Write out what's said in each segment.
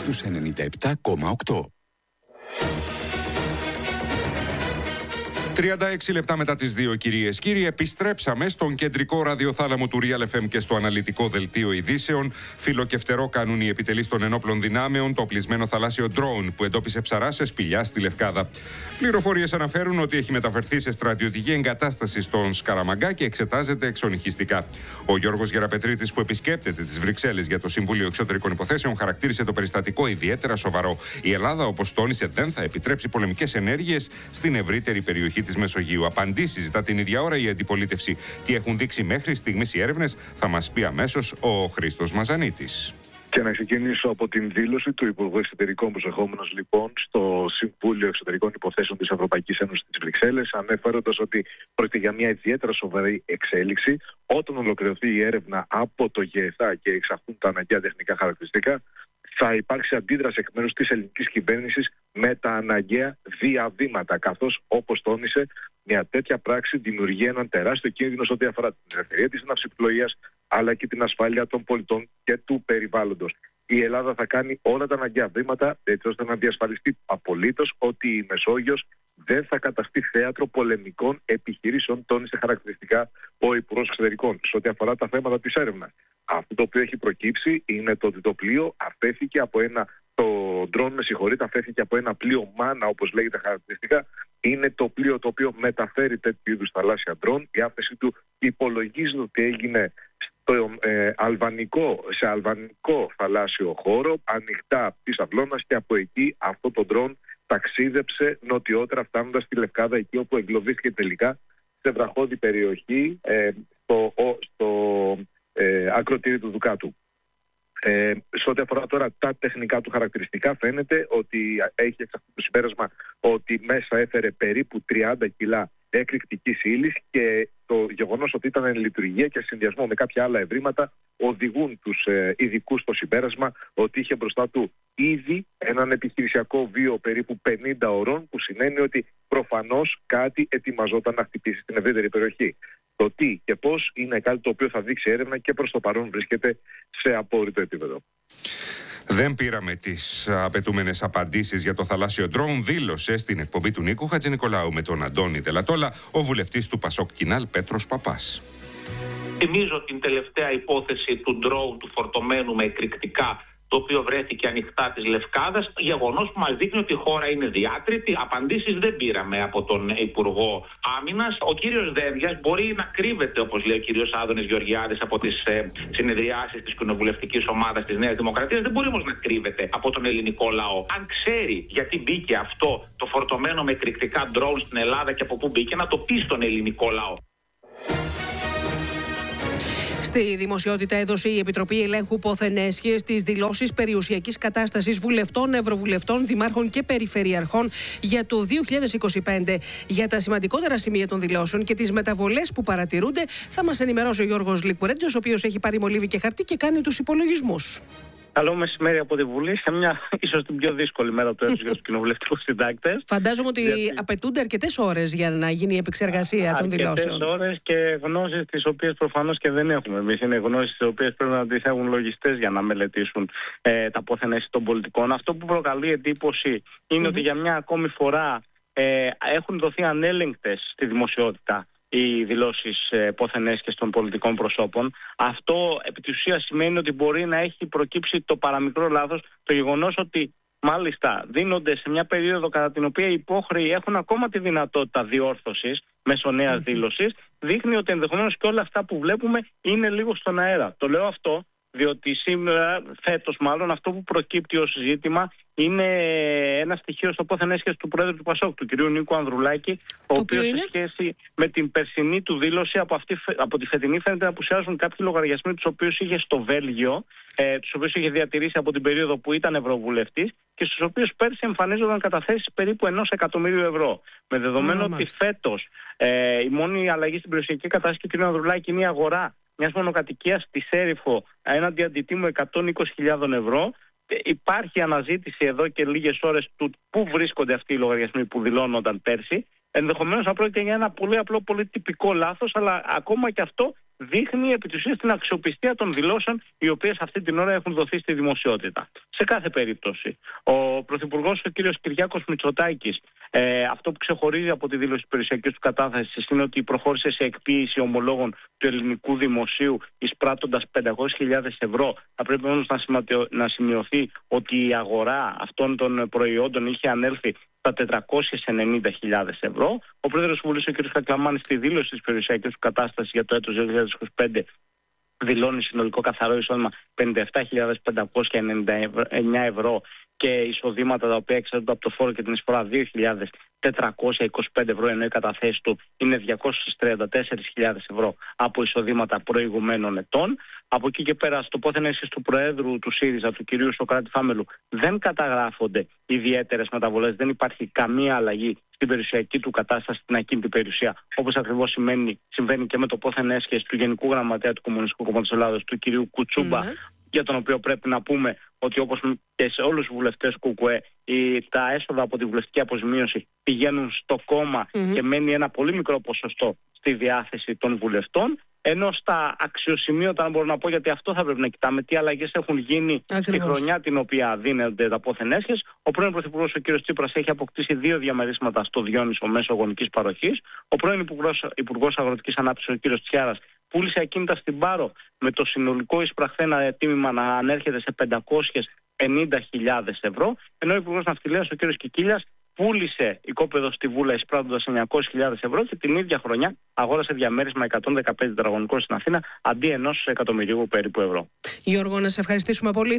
στους 97,8. 36 λεπτά μετά τις 2, κυρίες και κύριοι, επιστρέψαμε στον κεντρικό ραδιοθάλαμο του Real FM και στο αναλυτικό δελτίο ειδήσεων. Φύλλο και φτερό κάνουν οι επιτελείς των ενόπλων δυνάμεων το οπλισμένο θαλάσσιο drone που εντόπισε ψαρά σε σπηλιά στη Λευκάδα. Πληροφορίες αναφέρουν ότι έχει μεταφερθεί σε στρατιωτική εγκατάσταση στον Σκαραμαγκά και εξετάζεται εξονυχιστικά. Ο Γιώργος Γεραπετρίτης, που επισκέπτεται τις Βρυξέλλες για το Συμβούλιο Εξωτερικών Υποθέσεων, χαρακτήρισε το περιστατικό ιδιαίτερα σοβαρό. Η Ελλάδα, όπως τόνισε, δεν θα επιτρέψει πολεμικές ενέργειες στην ευρύτερη περιοχή της Μεσογείου. Απαντήσεις ζητά την ίδια ώρα η αντιπολίτευση. Τι έχουν δείξει μέχρι στιγμής οι έρευνες, θα μας πει αμέσως ο Χρήστος Μαζανίτης. Και να ξεκινήσω από την δήλωση του Υπουργού Εξωτερικών, προσεχόμενος λοιπόν στο Συμβούλιο Εξωτερικών Υποθέσεων της Ευρωπαϊκής Ένωσης της Βρυξέλλες, ανέφεροντας ότι πρόκειται για μια ιδιαίτερα σοβαρή εξέλιξη. Όταν ολοκληρωθεί η έρευνα από το ΓΕΘΑ και εξαχθούν τα αναγκαία τεχνικά χαρακτηριστικά, θα υπάρξει αντίδραση εκ μέρους της ελληνικής κυβέρνησης με τα αναγκαία διαβήματα. Καθώς, όπως τόνισε, μια τέτοια πράξη δημιουργεί έναν τεράστιο κίνδυνο σε ό,τι αφορά την ελευθερία της ναυσιπλοείας, αλλά και την ασφάλεια των πολιτών και του περιβάλλοντος. Η Ελλάδα θα κάνει όλα τα αναγκαία βήματα, έτσι ώστε να διασφαλιστεί απολύτως ότι η Μεσόγειος δεν θα καταστεί θέατρο πολεμικών επιχειρήσεων, τόνισε χαρακτηριστικά ο Υπουργός Εξωτερικών. Σε ό,τι αφορά τα θέματα της έρευνας, αυτό το οποίο έχει προκύψει είναι το ότι το πλοίο αφέθηκε από αφέθηκε από ένα πλοίο μάνα, όπως λέγεται χαρακτηριστικά. Είναι το πλοίο το οποίο μεταφέρει τέτοιου είδους θαλάσσια ντρόν. Η άφεση του υπολογίζεται ότι έγινε σε αλβανικό θαλάσσιο χώρο, ανοιχτά της Αυλώνας, και από εκεί αυτό το ντρόν ταξίδεψε νοτιότερα, φτάνοντας στη Λευκάδα, εκεί όπου εγκλωβίστηκε τελικά σε βραχώδη περιοχή στο ακροτήρι του Δουκάτου. Σε ό,τι αφορά τώρα τα τεχνικά του χαρακτηριστικά, φαίνεται ότι έχει εξαχθεί το συμπέρασμα ότι μέσα έφερε περίπου 30 κιλά εκρηκτικής ύλης, και το γεγονός ότι ήταν εν λειτουργία και συνδυασμό με κάποια άλλα ευρήματα οδηγούν τους ειδικούς στο συμπέρασμα ότι είχε μπροστά του ήδη έναν επιχειρησιακό βίο περίπου 50 ωρών, που σημαίνει ότι προφανώς κάτι ετοιμαζόταν να χτυπήσει στην ευρύτερη περιοχή. Το τι και πώς είναι κάτι το οποίο θα δείξει έρευνα και προς το παρόν βρίσκεται σε απόρριτο επίπεδο. Δεν πήραμε τις απαιτούμενες απαντήσεις για το θαλάσσιο ντρόουν, δήλωσε στην εκπομπή του Νίκου Χατζηνικολάου με τον Αντώνη Δελατόλα ο βουλευτής του Πασόκ Κινάλ Πέτρος Παπάς. Θυμίζω την τελευταία υπόθεση του ντρόουν του φορτωμένου με εκρηκτικά, το οποίο βρέθηκε ανοιχτά της Λευκάδας, γεγονός που μας δείχνει ότι η χώρα είναι διάτρητη. Απαντήσεις δεν πήραμε από τον Υπουργό Άμυνας. Ο κύριος Δένδιας μπορεί να κρύβεται, όπως λέει ο κύριος Άδωνης Γεωργιάδης, από τις συνεδριάσεις της κοινοβουλευτικής ομάδας της Νέας Δημοκρατίας. Δεν μπορεί όμως να κρύβεται από τον ελληνικό λαό. Αν ξέρει γιατί μπήκε αυτό το φορτωμένο με εκρηκτικά ντρόουν στην Ελλάδα και από πού μπήκε, να το πει στον ελληνικό λαό. Στη δημοσιότητα έδωσε η Επιτροπή Ελέγχου Πόθεν Έσχυες τις δηλώσεις περιουσιακής κατάστασης βουλευτών, ευρωβουλευτών, δημάρχων και περιφερειαρχών για το 2025. Για τα σημαντικότερα σημεία των δηλώσεων και τις μεταβολές που παρατηρούνται θα μας ενημερώσει ο Γιώργος Λικουρέτζος, ο οποίος έχει πάρει μολύβι και χαρτί και κάνει τους υπολογισμούς. Καλό μεσημέρι από τη Βουλή, σε μια ίσως την πιο δύσκολη μέρα του έτους για τους κοινοβουλευτικούς συντάκτες. Φαντάζομαι ότι απαιτούνται αρκετές ώρες για να γίνει η επεξεργασία των δηλώσεων. Αρκετές ώρες και γνώσεις τις οποίες προφανώς και δεν έχουμε εμείς. Είναι γνώσεις τις οποίες πρέπει να τις έχουν λογιστές για να μελετήσουν τα πόθεν έσχη των πολιτικών. Αυτό που προκαλεί εντύπωση είναι ότι για μια ακόμη φορά έχουν δοθεί ανέλεγκτες στη δημοσιότητα οι δηλώσεις πόθεν έσχες των πολιτικών προσώπων. Αυτό επί της ουσίας σημαίνει ότι μπορεί να έχει προκύψει το παραμικρό λάθος, το γεγονός ότι μάλιστα δίνονται σε μια περίοδο κατά την οποία οι υπόχρεοι έχουν ακόμα τη δυνατότητα διόρθωσης μέσω νέας δήλωσης, δείχνει ότι ενδεχομένως και όλα αυτά που βλέπουμε είναι λίγο στον αέρα. Το λέω αυτό διότι σήμερα, φέτος μάλλον, αυτό που προκύπτει ως ζήτημα είναι ένα στοιχείο στο πόθεν έσχες του Πρόεδρου του Πασόκ, του κ. Νίκου Ανδρουλάκη, ο οποίος σε σχέση με την περσινή του δήλωση από τη φετινή φαίνεται να απουσιάζουν κάποιοι λογαριασμοί τους οποίους είχε στο Βέλγιο, τους οποίους είχε διατηρήσει από την περίοδο που ήταν ευρωβουλευτής και στους οποίους πέρσι εμφανίζονταν καταθέσεις περίπου 1 εκατομμύριου ευρώ. Με δεδομένο ότι φέτος η μόνη αλλαγή στην περιουσιακή κατάσταση του κ. Ανδρουλάκη είναι η αγορά μιας μονοκατοικίας στη Σέριφο έναντι αντιτίμου 120.000 ευρώ. Υπάρχει αναζήτηση εδώ και λίγες ώρες του πού βρίσκονται αυτοί οι λογαριασμοί που δηλώνονταν πέρσι. Ενδεχομένως να πρόκειται για ένα πολύ απλό, πολύ τυπικό λάθος, αλλά ακόμα και αυτό δείχνει επί της ουσίας την αξιοπιστία των δηλώσεων οι οποίες αυτή την ώρα έχουν δοθεί στη δημοσιότητα. Σε κάθε περίπτωση, ο Πρωθυπουργός, ο κ. Κυριάκος Μητσοτάκης, αυτό που ξεχωρίζει από τη δήλωση της περιουσιακής του κατάθεσης είναι ότι προχώρησε σε εκποίηση ομολόγων του ελληνικού δημοσίου εισπράττοντας 500.000 ευρώ. Θα πρέπει όμως να σημειωθεί ότι η αγορά αυτών των προϊόντων είχε ανέλθει στα 490.000 ευρώ. Ο πρόεδρος του Βουλής, ο κ. Κακλαμάνης, στη δήλωση της περιουσιακής του κατάστασης για το έτος 2025 δηλώνει συνολικό καθαρό εισόδημα 57.599 ευρώ και εισοδήματα τα οποία εξαρτώνται από το φόρο και την εισφορά 2.425 ευρώ, ενώ η καταθέση του είναι 234.000 ευρώ από εισοδήματα προηγουμένων ετών. Από εκεί και πέρα, στο πόθεν έσχεση του Προέδρου του ΣΥΡΙΖΑ, του κυρίου Σωκράτη Φάμελου, δεν καταγράφονται ιδιαίτερες μεταβολές, δεν υπάρχει καμία αλλαγή στην περιουσιακή του κατάσταση, στην ακίνητη περιουσία, όπως ακριβώς συμβαίνει και με το πόθεν έσχεση του Γενικού Γραμματέα του Κομμουνιστικού Κόμματος Ελλάδος, του κυρίου Κουτσούμπα, για τον οποίο πρέπει να πούμε ότι όπως και σε όλους τους βουλευτές ΚΚΕ, τα έσοδα από τη βουλευτική αποζημίωση πηγαίνουν στο κόμμα και μένει ένα πολύ μικρό ποσοστό στη διάθεση των βουλευτών. Ενώ στα αξιοσημείωτα, αν μπορώ να πω, γιατί αυτό θα πρέπει να κοιτάμε, τι αλλαγές έχουν γίνει στη χρονιά την οποία δίνονται τα πόθεν έσχες. Ο πρώην Πρωθυπουργός, ο κ. Τσίπρας, έχει αποκτήσει 2 διαμερίσματα στο Διόνυσο μέσω γονικής παροχής. Ο πρώην Υπουργός Αγροτικής Ανάπτυξης, ο κ. Τσιάρας, πούλησε ακίνητα στην Πάρο με το συνολικό εισπραχθένα τίμημα να ανέρχεται σε 550.000 ευρώ. Ενώ ο Υπουργός Ναυτιλίας, ο κ. Κικίλιας, πούλησε οικόπεδο στη Βούλα εισπράττοντας 900.000 ευρώ και την ίδια χρονιά αγόρασε διαμέρισμα 115 τετραγωνικών στην Αθήνα αντί 1 εκατομμυρίου περίπου ευρώ. Γιώργο, να σε ευχαριστήσουμε πολύ.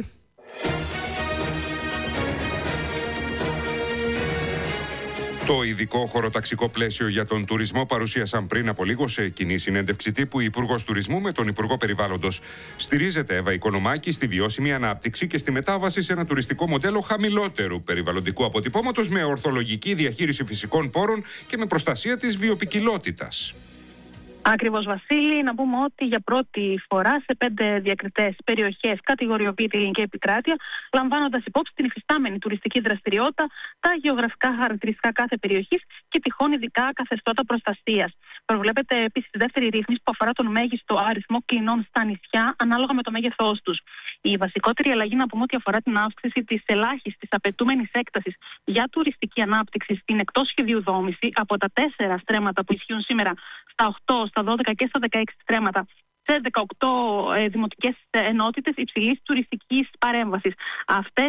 Το ειδικό χωροταξικό πλαίσιο για τον τουρισμό παρουσίασαν πριν από λίγο σε κοινή συνέντευξη τύπου Υπουργός Τουρισμού με τον Υπουργό Περιβάλλοντος. Στηρίζεται, Εύα Οικονομάκη, στη βιώσιμη ανάπτυξη και στη μετάβαση σε ένα τουριστικό μοντέλο χαμηλότερου περιβαλλοντικού αποτυπώματος με ορθολογική διαχείριση φυσικών πόρων και με προστασία της βιοποικιλότητας. Ακριβώς, Βασίλη. Να πούμε ότι για πρώτη φορά σε 5 διακριτές περιοχές κατηγοριοποιείται η ελληνική επικράτεια, λαμβάνοντας υπόψη την υφιστάμενη τουριστική δραστηριότητα, τα γεωγραφικά χαρακτηριστικά κάθε περιοχής και τυχόν ειδικά καθεστώτα προστασίας. Προβλέπεται επίσης η δεύτερη ρύθμιση που αφορά τον μέγιστο αριθμό κλινών στα νησιά ανάλογα με το μέγεθός τους. Η βασικότερη αλλαγή, να πούμε, ότι αφορά την αύξηση της ελάχιστης απαιτούμενης έκτασης για τουριστική ανάπτυξη στην εκτός σχεδίου δόμηση από τα 4 στρέμματα που ισχύουν σήμερα στα 8, στα 12 και στα 16 στρέμματα σε 18 δημοτικές ενότητες υψηλής τουριστικής παρέμβασης. Αυτές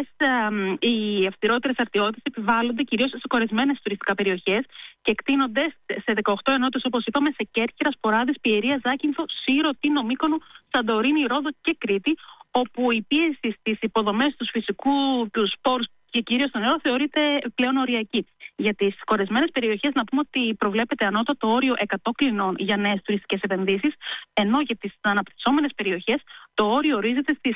οι αυστηρότερες αρτιότητες επιβάλλονται κυρίως σε κορεσμένες τουριστικά περιοχές και εκτείνονται σε 18 ενότητες, όπως είπαμε, σε Κέρκυρα, Σποράδες, Πιερία, Ζάκυνθο, Σύρο, Τίνο, Μύκονο, Σαντορίνη, Ρόδο και Κρήτη, όπου η πίεση στις υποδομές, τους φυσικούς πόρους και κυρίως το νερό θεωρείται πλέον οριακή. Για τις κορεσμένες περιοχές, να πούμε ότι προβλέπεται ανώτατο όριο 100 κλινών για νέες τουριστικές επενδύσεις, ενώ για τις αναπτυσσόμενες περιοχές το όριο ορίζεται στις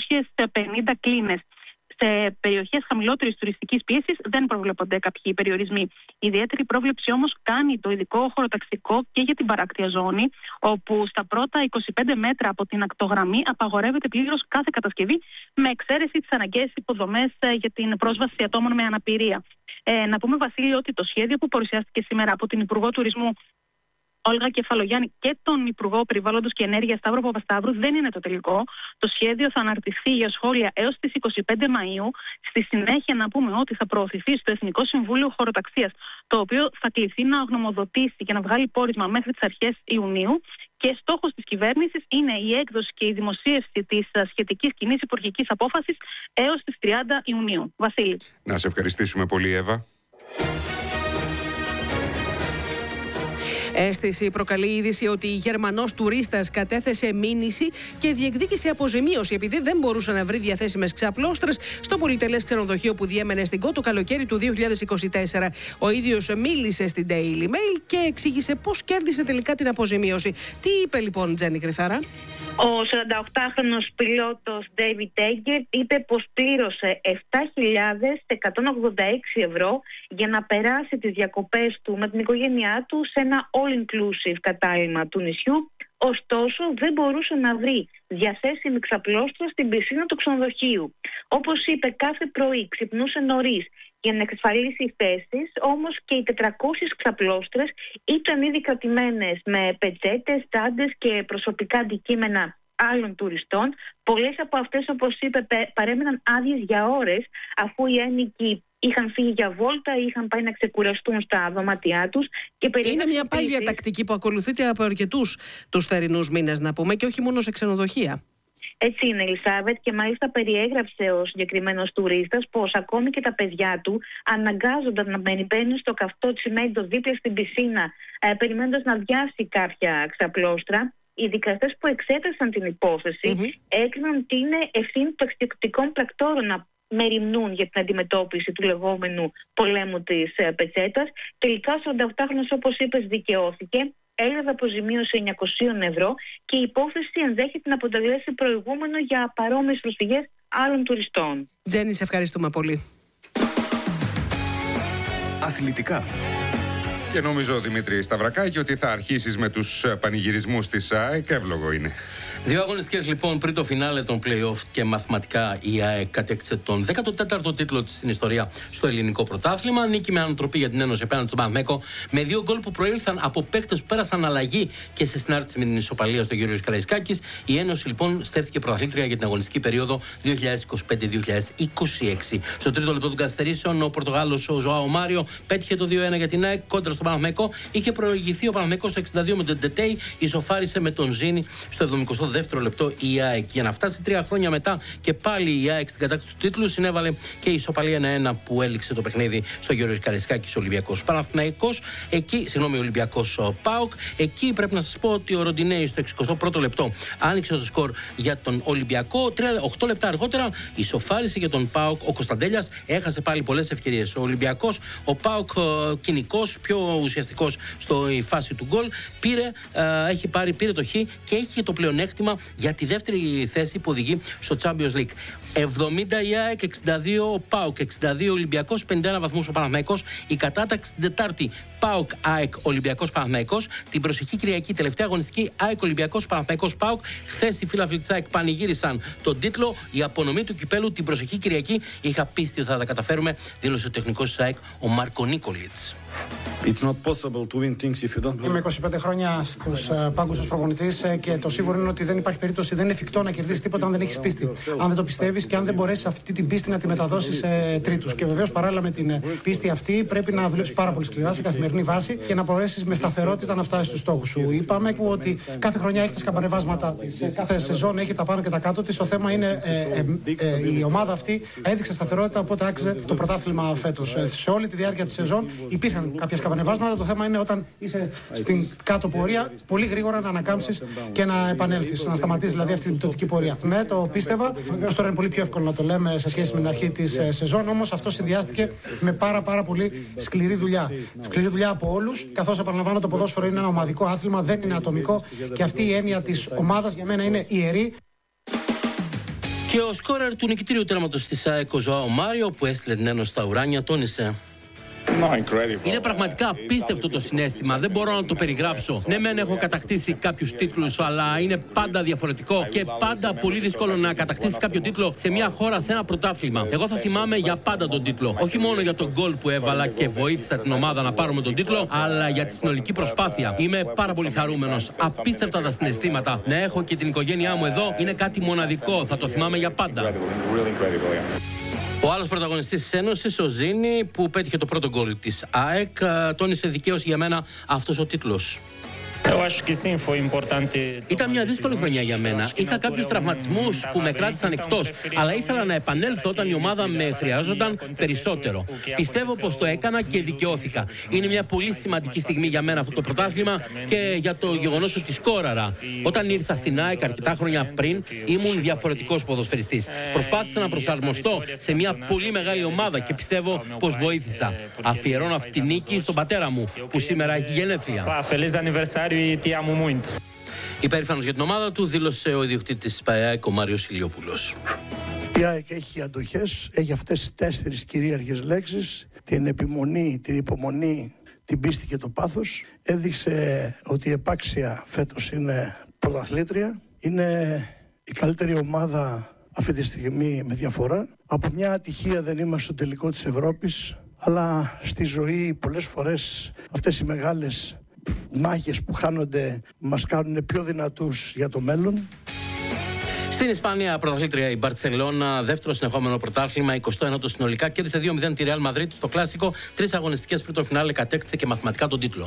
350 κλίνες. Σε περιοχές χαμηλότερης τουριστικής πίεσης δεν προβλέπονται κάποιοι περιορισμοί. Ιδιαίτερη πρόβλεψη όμως κάνει το ειδικό χωροταξικό και για την παράκτια ζώνη, όπου στα πρώτα 25 μέτρα από την ακτογραμμή απαγορεύεται πλήρως κάθε κατασκευή, με εξαίρεση τις αναγκαίες υποδομές για την πρόσβαση ατόμων με αναπηρία. Να πούμε, Βασίλη, ότι το σχέδιο που παρουσιάστηκε σήμερα από την Υπουργό Τουρισμού Όλγα Κεφαλογιάννη και τον Υπουργό Περιβάλλοντος και Ενέργειας Σταύρο Παπασταύρου δεν είναι το τελικό. Το σχέδιο θα αναρτηθεί για σχόλια έως τις 25 Μαΐου. Στη συνέχεια, να πούμε ότι θα προωθηθεί στο Εθνικό Συμβούλιο Χωροταξίας, το οποίο θα κληθεί να γνωμοδοτήσει και να βγάλει πόρισμα μέχρι τις αρχές Ιουνίου. Και στόχος της κυβέρνησης είναι η έκδοση και η δημοσίευση της σχετικής κοινής υπουργικής απόφασης έως τις 30 Ιουνίου. Βασίλη. Να σε ευχαριστήσουμε πολύ, Εύα. Αίσθηση προκαλεί η είδηση ότι Γερμανός τουρίστας κατέθεσε μήνυση και διεκδίκησε αποζημίωση επειδή δεν μπορούσε να βρει διαθέσιμες ξαπλώστρες στο πολυτελές ξενοδοχείο που διέμενε στην Κο το καλοκαίρι του 2024. Ο ίδιος μίλησε στην Daily Mail και εξήγησε πώς κέρδισε τελικά την αποζημίωση. Τι είπε λοιπόν, Τζέννη Κρυθάρα? Ο 48χρονος πιλότος David Egger είπε πως πλήρωσε 7.186 ευρώ για να περάσει τις διακοπές του με την οικογένειά του σε ένα all-inclusive κατάλημα του νησιού. Ωστόσο, δεν μπορούσε να βρει διαθέσιμη ξαπλώστρα στην πισίνα του ξενοδοχείου. Όπως είπε, κάθε πρωί ξυπνούσε νωρίς για να εξασφαλίσει θέσεις, όμως και οι 400 ξαπλώστρες ήταν ήδη κρατημένες με πετσέτες, τσάντες και προσωπικά αντικείμενα άλλων τουριστών. Πολλές από αυτές, όπως είπε, παρέμειναν άδειες για ώρες, αφού οι ένοικοι είχαν φύγει για βόλτα ή είχαν πάει να ξεκουραστούν στα δωμάτια τους. Και είναι μια πάγια τακτική που ακολουθείται από αρκετούς τους θερινούς μήνες, να πούμε, και όχι μόνο σε ξενοδοχεία. Έτσι είναι, Ελισάβετ, και μάλιστα περιέγραψε ο συγκεκριμένος τουρίστας πως ακόμη και τα παιδιά του αναγκάζονταν να μπαίνουν στο καυτό τσιμέντο δίπλα στην πισίνα, περιμένοντας να διάσει κάποια ξαπλώστρα. Οι δικαστές που εξέτασαν την υπόθεση έκριναν ότι είναι ευθύνη των εξωτερικών πρακτόρων να μεριμνούν για την αντιμετώπιση του λεγόμενου πολέμου της πετσέτας. Τελικά, ο 48χρονος, όπως είπες, δικαιώθηκε. Έλαβε αποζημίωση 900 ευρώ και η υπόθεση ενδέχεται να αποτελέσει προηγούμενο για παρόμοιες προσφυγές άλλων τουριστών. Τζέννη, σε ευχαριστούμε πολύ. Αθλητικά. Και νομίζω, Δημήτρη Σταυρακάκη, ότι θα αρχίσεις με τους πανηγυρισμούς της ΑΕΚ. Εύλογο είναι. Δύο αγωνιστικές λοιπόν πριν το φινάλε των play-off και μαθηματικά η ΑΕΚ κατέκτησε τον 14ο τίτλο της στην ιστορία στο ελληνικό πρωτάθλημα. Νίκη με ανατροπή για την Ένωση απέναντι στον Παναθηναϊκό με 2 γκολ που προήλθαν από παίκτες που πέρασαν αλλαγή και σε συνάρτηση με την ισοπαλία στο Γεώργιος Καραϊσκάκης. Η Ένωση λοιπόν στέφθηκε πρωταθλήτρια για την αγωνιστική περίοδο 2025-2026. Στο τρίτο λεπτό των καθυστερήσεων, ο Πορτογάλος ο Ζωάο Μάριο πέτυχε το 2-1 για την ΑΕΚ κόντρα στον Παναθηναϊκό. Είχε προηγηθεί ο Παναθηναϊκός στο 62 με τον Ντετέι, ισοφάρισε με τον Ζήνη στο 72ο λεπτό η ΑΕΚ. Για να φτάσει 3 χρόνια μετά και πάλι η ΑΕΚ στην κατάκτηση του τίτλου, συνέβαλε και η ισοπαλία 1-1 που έληξε το παιχνίδι στο Γεώργιος Καραϊσκάκης. Ολυμπιακός Παναθηναϊκός, Ολυμπιακός ΠΑΟΚ. Εκεί πρέπει να σας πω ότι ο Ροντινέη στο 61ο λεπτό άνοιξε το σκορ για τον Ολυμπιακό. 8 λεπτά αργότερα ισοφάρισε για τον ΠΑΟΚ ο Κωνσταντέλιας. Έχασε πάλι πολλές ευκαιρίες ο Ολυμπιακός. Ο ΠΑΟΚ κοινικός, πιο ουσιαστικός στη φάση του γκολ. Πήρε το χ και έχει το πλεονέκτημα για τη δεύτερη θέση που οδηγεί στο Champions League. 70 η ΑΕΚ, 62 ο ΠΑΟΚ, 62 Ολυμπιακός, 51 βαθμούς ο Παναθηναϊκός. Η κατάταξη την Τετάρτη ΠΑΟΚ ΑΕΚ Ολυμπιακός Παναθηναϊκός. Την προσεχή Κυριακή, τελευταία αγωνιστική ΑΕΚ Ολυμπιακός Παναθηναϊκός ΠΑΟΚ. Χθες οι φίλαθλοι της ΑΕΚ πανηγύρισαν τον τίτλο. Η απονομή του κυπέλου την προσεχή Κυριακή είχα πίστη ότι θα τα καταφέρουμε, δήλωσε ο τεχνικός της ΑΕΚ ο Μάρκο Νίκολιτς. Είμαι 25 χρόνια στους πάγκους ως προπονητής και το σίγουρο είναι ότι δεν υπάρχει περίπτωση, δεν είναι εφικτό να κερδίσεις τίποτα αν δεν έχεις πίστη. Αν δεν το πιστεύεις και αν δεν μπορέσεις αυτή την πίστη να τη μεταδώσεις σε τρίτους. Και βεβαίως παράλληλα με την πίστη αυτή πρέπει να δουλέψεις πάρα πολύ σκληρά σε καθημερινή βάση και να μπορέσεις με σταθερότητα να φτάσεις στους στόχους σου. Είπαμε ότι κάθε χρονιά έχει τα σκαμπανεβάσματα της, κάθε σεζόν έχει τα πάνω και τα κάτω της. Το θέμα είναι η ομάδα αυτή έδειξε σταθερότητα, οπότε άξιζε το πρωτάθλημα φέτος. Σε όλη τη διάρκεια της σεζόν υπήρχαν κάποια σκαμπανεβάσματα. Το θέμα είναι όταν είσαι στην κάτω πορεία, πολύ γρήγορα να ανακάμψεις και να επανέλθεις, να σταματήσεις δηλαδή αυτή την πτωτική πορεία. Ναι, το πίστευα. Βεβαίως τώρα είναι πολύ πιο εύκολο να το λέμε σε σχέση με την αρχή της σεζόν, όμως αυτό συνδυάστηκε με πάρα πολύ σκληρή δουλειά. Σκληρή δουλειά από όλους, καθώς επαναλαμβάνω το ποδόσφαιρο είναι ένα ομαδικό άθλημα, δεν είναι ατομικό και αυτή η έννοια της ομάδας για μένα είναι ιερή. Και ο σκόρερ του νικητήριου τέρματος της ΑΕΚ, ο Ζωάο Μάριο, που έστειλε την Ένωση στα ουράνια, τόνισε: είναι πραγματικά απίστευτο το συναίσθημα. Δεν μπορώ να το περιγράψω. Ναι, μεν έχω κατακτήσει κάποιους τίτλους, αλλά είναι πάντα διαφορετικό και πάντα πολύ δύσκολο να κατακτήσεις κάποιο τίτλο σε μια χώρα, σε ένα πρωτάθλημα. Εγώ θα θυμάμαι για πάντα τον τίτλο. Όχι μόνο για τον γκολ που έβαλα και βοήθησα την ομάδα να πάρουμε τον τίτλο, αλλά για τη συνολική προσπάθεια. Είμαι πάρα πολύ χαρούμενος. Απίστευτα τα συναισθήματα. Να έχω και την οικογένειά μου εδώ είναι κάτι μοναδικό. Θα το θυμάμαι για πάντα. Ο άλλος πρωταγωνιστής της Ένωσης, ο Ζήνη, που πέτυχε το πρώτο γκολ της ΑΕΚ, τόνισε δικαίωση για μένα αυτός ο τίτλος. Ήταν μια δύσκολη χρονιά για μένα. Είχα κάποιους τραυματισμούς που με κράτησαν εκτός, αλλά ήθελα να επανέλθω όταν η ομάδα με χρειάζονταν περισσότερο. Πιστεύω πως το έκανα και δικαιώθηκα. Είναι μια πολύ σημαντική στιγμή για μένα αυτό το πρωτάθλημα και για το γεγονός ότι σκόραρα. Όταν ήρθα στην ΑΕΚ αρκετά χρόνια πριν, ήμουν διαφορετικός ποδοσφαιριστής. Προσπάθησα να προσαρμοστώ σε μια πολύ μεγάλη ομάδα και πιστεύω πως βοήθησα. Αφιερώνω αυτή τη νίκη στον πατέρα μου, που σήμερα έχει γενέθλια. Υπερήφανος για την ομάδα του, δήλωσε ο ιδιοκτήτης της ΑΕΚ, ο Μάριος Ηλιόπουλος. Η ΑΕΚ έχει αντοχές, έχει αυτές τις 4 κυρίαρχες λέξεις: την επιμονή, την υπομονή, την πίστη και το πάθος. Έδειξε ότι η επάξια φέτος είναι πρωταθλήτρια. Είναι η καλύτερη ομάδα αυτή τη στιγμή με διαφορά. Από μια ατυχία δεν είμαστε στο τελικό της Ευρώπης, αλλά στη ζωή πολλές φορές αυτές οι μεγάλες μάχες που χάνονται μας κάνουν πιο δυνατούς για το μέλλον. Στην Ισπανία, πρωταθλήτρια η Μπαρτσελώνα, δεύτερο συνεχόμενο πρωτάθλημα, 21ο συνολικά, κέρδισε 2-0 τη Ρεάλ Μαδρίτη στο κλασικό. 3 αγωνιστικές πριν το φινάλε κατέκτησε και μαθηματικά τον τίτλο.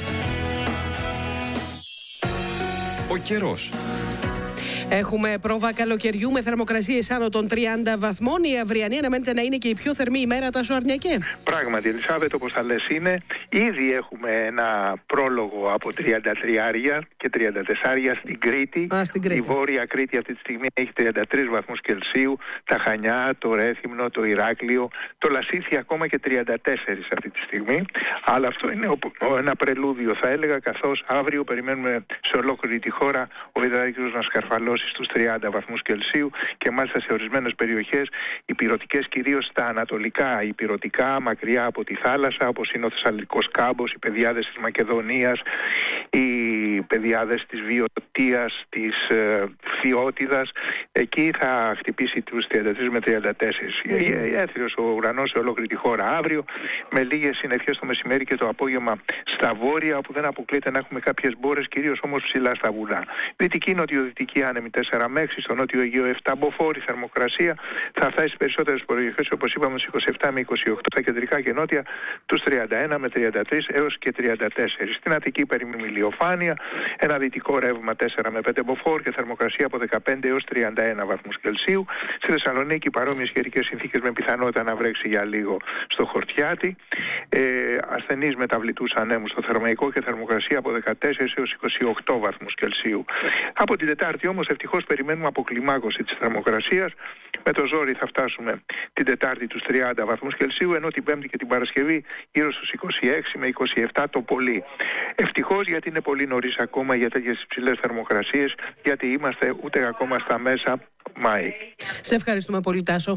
Ο καιρός. Έχουμε πρόβα καλοκαιριού με θερμοκρασίες άνω των 30 βαθμών. Η αυριανή αναμένεται να είναι και η πιο θερμή ημέρα, Τάσο Αρνιακέ. Πράγματι, Ελισάβετ, όπως θα λες είναι. Ήδη έχουμε ένα πρόλογο από 33 και 34 στην Κρήτη. Η Βόρεια Κρήτη αυτή τη στιγμή έχει 33 βαθμούς Κελσίου. Τα Χανιά, το Ρέθυμνο, το Ηράκλειο, το Λασίθι ακόμα και 34 αυτή τη στιγμή. Αλλά αυτό είναι ένα πρελούδιο, θα έλεγα, καθώς αύριο περιμένουμε σε ολόκληρη τη χώρα ο υδράρικος να σκαρφαλώσει στους 30 βαθμούς Κελσίου και μάλιστα σε ορισμένες περιοχές οι πυρωτικές, κυρίως στα ανατολικά, οι πυρωτικά μακριά από τη θάλασσα, όπως είναι ο Θεσσαλικός Κάμπος, οι πεδιάδες της Μακεδονίας, οι πεδιάδες της Βιωτίας, της Φιώτιδας, εκεί θα χτυπήσει τους 33 με 34. Έθριος ο ουρανός σε ολόκληρη τη χώρα αύριο, με λίγες συννεφιές το μεσημέρι και το απόγευμα στα βόρεια, όπου δεν αποκλείεται να έχουμε κάποιες μπόρες, κυρίως όμως ψηλά στα βουνά. Δυτική, νοτιοδυτική άνεμη 4 με 6, στο νότιο Αιγαίο 7, μποφόρ, η θερμοκρασία θα φτάσει στις περισσότερες περιοχές, όπως είπαμε, στους 27 με 28, στα κεντρικά και νότια τους 31 με 33 έως και 34. Στην Αττική περιμένουμε ηλιοφάνεια, ένα δυτικό ρεύμα 4 με 5 μποφόρ και θερμοκρασία από 15 έως 31 βαθμούς Κελσίου. Στη Θεσσαλονίκη παρόμοιες καιρικές συνθήκες με πιθανότητα να βρέξει για λίγο στο Χορτιάτι. Ασθενείς μεταβλητούς ανέμους στο Θερμαϊκό και θερμοκρασία από 14 έως 28 βαθμούς Κελσίου. Από την Τετάρτη όμως ευτυχώς περιμένουμε αποκλιμάκωση της θερμοκρασίας. Με το ζόρι θα φτάσουμε την Τετάρτη τους 30 βαθμούς Κελσίου, ενώ την Πέμπτη και την Παρασκευή γύρω στους 26 με 27 το πολύ. Ευτυχώς, γιατί είναι πολύ νωρίς ακόμα για τέτοιες υψηλές θερμοκρασίες, γιατί είμαστε ούτε ακόμα στα μέσα Μάη. Σε ευχαριστούμε πολύ, Τάσο.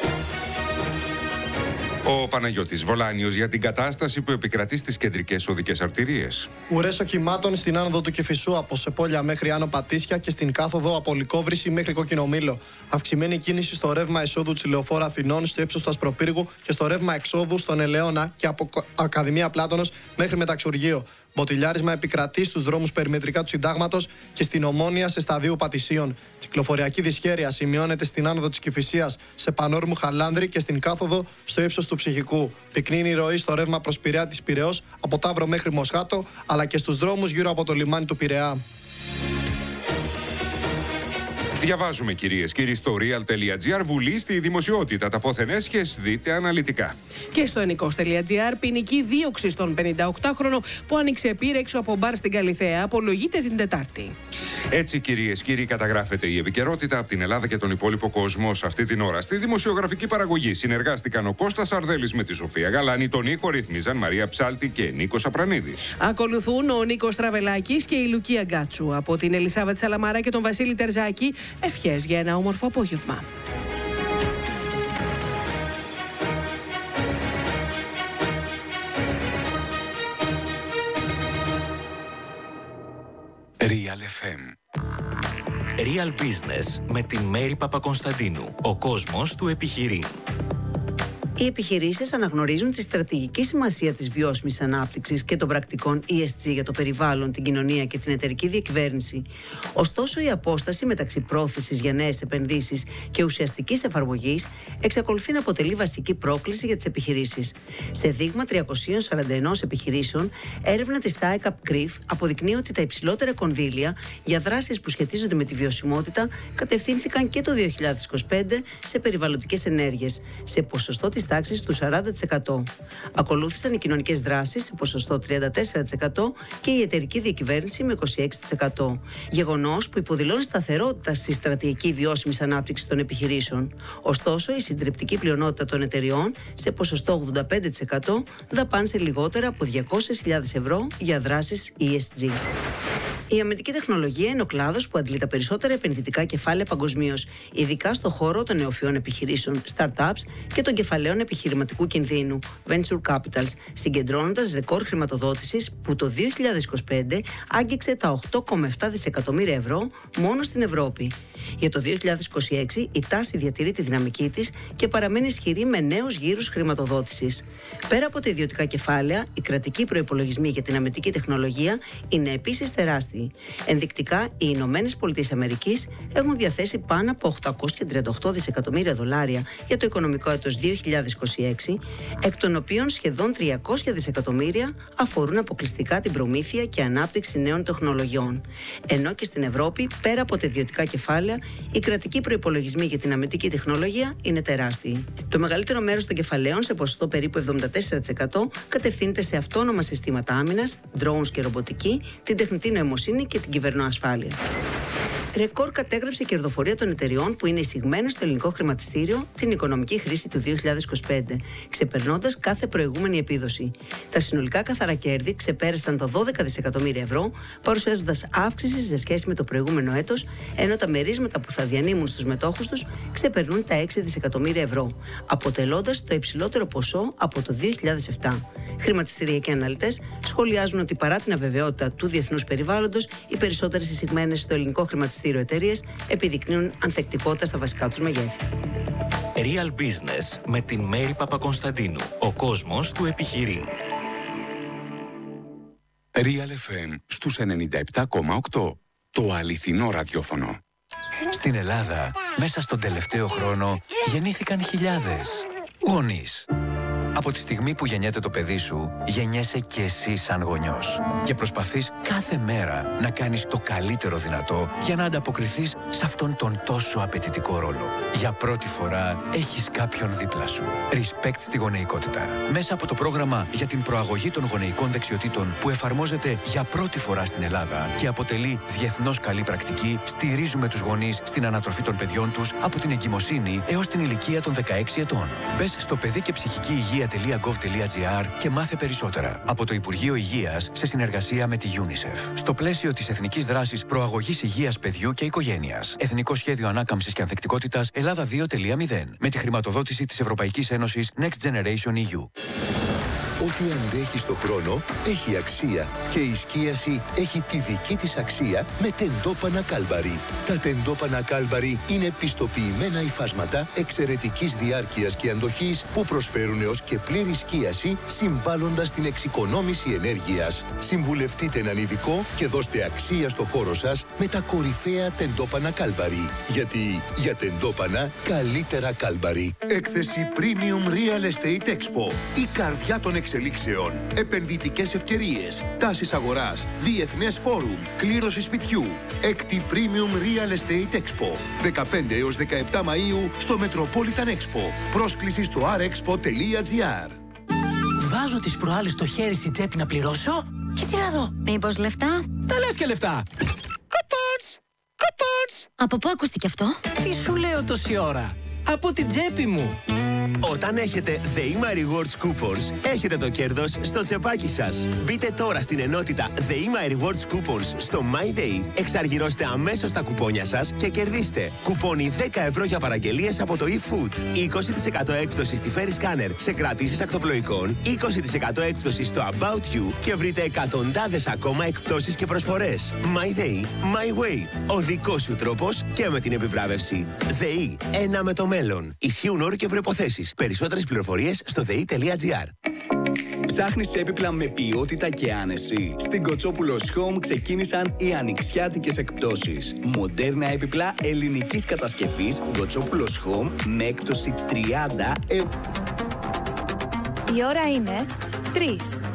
Ο Παναγιώτης Βολάνιος για την κατάσταση που επικρατεί στις κεντρικές οδικές αρτηρίες. Ουρές οχημάτων στην άνοδο του Κηφισού από Σεπόλια μέχρι Άνω Πατήσια και στην κάθοδο από Λυκόβρηση μέχρι Κοκκινομήλο. Αυξημένη κίνηση στο ρεύμα εσόδου της Λεωφόρου Αθηνών στο ύψος του Ασπροπύργου και στο ρεύμα εξόδου στον Ελαιώνα και από Ακαδημία Πλάτωνος μέχρι Μεταξουργείο. Μποτιλιάρισμα επικρατεί στους δρόμους περιμετρικά του Συντάγματος και στην Ομόνια σε σταδίου Πατησίων. Κυκλοφοριακή δυσχέρεια σημειώνεται στην άνοδο της Κηφισίας σε Πανόρμου Χαλάνδρη και στην κάθοδο στο ύψος του Ψυχικού. Πυκνή η ροή στο ρεύμα προς Πειραιά της Πειραιώς από Ταύρο μέχρι Μοσχάτο, αλλά και στους δρόμους γύρω από το λιμάνι του Πειραιά. Διαβάζουμε, κυρίες και κύριοι, στο real.gr. Βουλή στη δημοσιότητα. Τα πόθεν έσχες δείτε αναλυτικά. Και στο ενικός.gr. Ποινική δίωξη στον 58χρονο που άνοιξε πύρα έξω από μπαρ στην Καλιθέα. Απολογείται την Τετάρτη. Έτσι, κυρίες και κύριοι, καταγράφεται η επικαιρότητα από την Ελλάδα και τον υπόλοιπο κόσμο σε αυτή την ώρα. Στη δημοσιογραφική παραγωγή συνεργάστηκαν ο Κώστας Αρδέλης με τη Σοφία Γαλάνη. Τον ήχο ρύθμιζαν Μαρία Ψάλτη και Νίκος Απρανίδης. Ακολουθούν ο Νίκος Τραβελάκης και η Λουκία Γκάτσου. Από την Ελισάβετ Σαλαμάρα και τον Βασίλη Τερζάκη, ευχές για ένα όμορφο απόγευμα. Real FM. Real Business με την Μέρη Παπακωνσταντίνου. Ο κόσμος του επιχειρεί. Οι επιχειρήσεις αναγνωρίζουν τη στρατηγική σημασία της βιώσιμης ανάπτυξης και των πρακτικών ESG για το περιβάλλον, την κοινωνία και την εταιρική διακυβέρνηση. Ωστόσο, η απόσταση μεταξύ πρόθεσης για νέες επενδύσεις και ουσιαστικής εφαρμογής εξακολουθεί να αποτελεί βασική πρόκληση για τις επιχειρήσεις. Σε δείγμα 341 επιχειρήσεων, έρευνα της ICAP CRIF αποδεικνύει ότι τα υψηλότερα κονδύλια για δράσεις που σχετίζονται με τη βιωσιμότητα κατευθύνθηκαν και το 2025 σε περιβαλλοντικές ενέργειες, σε ποσοστό της τάξης του 40%. Ακολούθησαν οι κοινωνικές δράσεις σε ποσοστό 34% και η εταιρική διακυβέρνηση με 26%. Γεγονός που υποδηλώνει σταθερότητα στη στρατηγική βιώσιμης ανάπτυξης των επιχειρήσεων. Ωστόσο, η συντριπτική πλειονότητα των εταιριών, σε ποσοστό 85%, δαπάνησε λιγότερα από 200.000 ευρώ για δράσεις ESG. Η αμυντική τεχνολογία είναι ο κλάδος που αντλεί τα περισσότερα επενδυτικά κεφάλαια παγκοσμίως, ειδικά στον χώρο των νεοφυών επιχειρήσεων, startups και των κεφαλαίων κεφαλαίων επιχειρηματικού κινδύνου, Venture Capitals, συγκεντρώνοντας ρεκόρ χρηματοδότησης που το 2025 άγγιξε τα 8,7 δισεκατομμύρια ευρώ μόνο στην Ευρώπη. Για το 2026 η τάση διατηρεί τη δυναμική της και παραμένει ισχυρή με νέους γύρους χρηματοδότησης. Πέρα από τα ιδιωτικά κεφάλαια, οι κρατικοί προϋπολογισμοί για την αμυντική τεχνολογία είναι επίσης τεράστιοι. Ενδεικτικά, οι Ηνωμένες Πολιτείες Αμερικής έχουν διαθέσει πάνω από 838 δισεκατομμύρια δολάρια για το οικονομικό έτος 2026, εκ των οποίων σχεδόν 300 δισεκατομμύρια αφορούν αποκλειστικά την προμήθεια και ανάπτυξη νέων τεχνολογιών. Ενώ και στην Ευρώπη, πέρα από τα ιδιωτικά κεφάλαια, οι κρατικοί προϋπολογισμοί για την αμυντική τεχνολογία είναι τεράστιοι. Το μεγαλύτερο μέρος των κεφαλαίων, σε ποσοστό περίπου 74%, κατευθύνεται σε αυτόνομα συστήματα άμυνας, drones και ρομποτική, την τεχνητή νοημοσύνη και την κυβερνοασφάλεια. Ρεκόρ κατέγραψε η κερδοφορία των εταιριών που είναι εισηγμένες στο ελληνικό χρηματιστήριο την οικονομική χρήση του 2025, ξεπερνώντας κάθε προηγούμενη επίδοση. Τα συνολικά καθαρά κέρδη ξεπέρασαν τα 12 δισεκατομμύρια ευρώ, παρουσιάζοντας αύξηση σε σχέση με το προηγούμενο έτος, ενώ τα μερίσματα που θα διανύμουν στους μετόχους τους ξεπερνούν τα 6 δισεκατομμύρια ευρώ, αποτελώντας το υψηλότερο ποσό από το 2007. Χρηματιστηριακοί αναλυτές σχολιάζουν ότι παρά την αβεβαιότητα του διεθνούς περιβάλλοντος, οι περισσότερες εισηγμένες στο ελληνικό χρηματιστήριο εταιρείες επιδεικνύουν ανθεκτικότητα στα βασικά τους μεγέθη. Real Business με την Μέρη Παπακονσταντίνου. Ο κόσμος του επιχειρεί. Real FM στους 97,8. Το αληθινό ραδιόφωνο. Στην Ελλάδα, μέσα στον τελευταίο χρόνο, γεννήθηκαν χιλιάδες γονείς. Από τη στιγμή που γεννιέται το παιδί σου, γεννιέσαι και εσύ σαν γονιός. Και προσπαθείς κάθε μέρα να κάνεις το καλύτερο δυνατό για να ανταποκριθείς σε αυτόν τον τόσο απαιτητικό ρόλο. Για πρώτη φορά έχεις κάποιον δίπλα σου. Respect στη γονεϊκότητα. Μέσα από το πρόγραμμα για την προαγωγή των γονεϊκών δεξιοτήτων που εφαρμόζεται για πρώτη φορά στην Ελλάδα και αποτελεί διεθνώς καλή πρακτική, στηρίζουμε τους γονείς στην ανατροφή των παιδιών τους από την εγκυμοσύνη έως την ηλικία των 16 ετών. Μπες στο παιδί και ψυχική υγεία.gov.gr και μάθε περισσότερα. Από το Υπουργείο Υγείας σε συνεργασία με τη UNICEF. Στο πλαίσιο της Εθνικής Δράσης Προαγωγής Υγείας Παιδιού και Οικογένειας. Εθνικό Σχέδιο Ανάκαμψης και Ανθεκτικότητας Ελλάδα 2.0. Με τη χρηματοδότηση της Ευρωπαϊκής Ένωσης Next Generation EU. Ό,τι αντέχει στο χρόνο έχει αξία και η σκίαση έχει τη δική της αξία με τεντόπανα Κάλμπαρι. Τα τεντόπανα Κάλμπαρι είναι πιστοποιημένα υφάσματα εξαιρετικής διάρκειας και αντοχής που προσφέρουν έως και πλήρη σκίαση, συμβάλλοντας στην εξοικονόμηση ενέργειας. Συμβουλευτείτε έναν ειδικό και δώστε αξία στο χώρο σας με τα κορυφαία τεντόπανα Κάλμπαρι. Γιατί για τεντόπανα καλύτερα Κάλμπαρι. Έκθεση Premium Real Estate Expo. Η καρδιά των εξελίξεων. Επενδυτικές ευκαιρίες. Τάσεις αγοράς. Διεθνές φόρουμ. Κλήρωση σπιτιού. Έκτη Premium Real Estate Expo. 15 έως 17 Μαΐου στο Metropolitan Expo. Πρόσκληση στο rexpo.gr. Βάζω τις προάλλες στο χέρι στη τσέπη να πληρώσω και τι να δω. Μήπως λεφτά? Τα λες και λεφτά. Κουπόνς! Κουπόνς! Από πού ακούστηκε αυτό? Τι σου λέω τόση ώρα? Από την τσέπη μου. Όταν έχετε The My Rewards Coupons, έχετε το κέρδος στο τσεπάκι σας. Μπείτε τώρα στην ενότητα The My Rewards Coupons στο MyDay, εξαργυρώστε αμέσως τα κουπόνια σας και κερδίστε κουπόνι 10 ευρώ για παραγγελίες από το eFood, 20% έκπτωση στη Ferry Scanner σε κρατήσεις ακτοπλοϊκών, 20% έκπτωση στο About You και βρείτε εκατοντάδες ακόμα εκπτώσεις και προσφορές. MyDay, My Way, ο δικός σου τρόπος και με την επιβράβευση. ΔΕΗ, ένα με το μέλλον. Ισχύουν όροι και προϋποθέσεις. Περισσότερες πληροφορίες στο ΔΕΗ.gr. Ψάχνεις έπιπλα με ποιότητα και άνεση? Στην Κοτσόπουλος Home ξεκίνησαν οι ανοιξιάτικες εκπτώσεις. Μοντέρνα έπιπλα ελληνικής κατασκευής Κοτσόπουλος Home με έκπτωση 30 Η ώρα είναι 3.